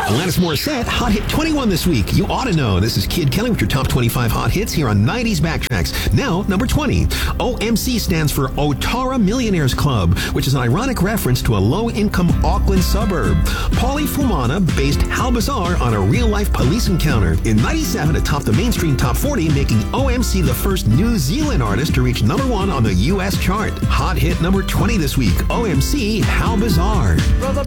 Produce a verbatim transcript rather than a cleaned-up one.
Alanis Morissette, Hot Hit twenty-one this week. You ought to know. This is Kid Kelly with your top twenty-five hot hits here on nineties Backtracks. Now, number twenty. O M C stands for Otara Millionaires Club, which is an ironic reference to a low-income Auckland suburb. Paulie Fumana based How Bizarre on a real-life police encounter. In ninety-seven, it topped the mainstream top forty, making O M C the first New Zealand artist to reach number one on the U S chart. Hot hit number twenty this week. O M C, How Bizarre. Brother